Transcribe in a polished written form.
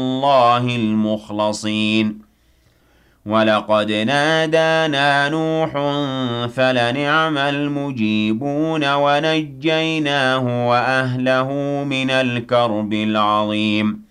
الله المخلصين ولقد نادانا نوح فلنعم المجيبون ونجيناه وأهله من الكرب العظيم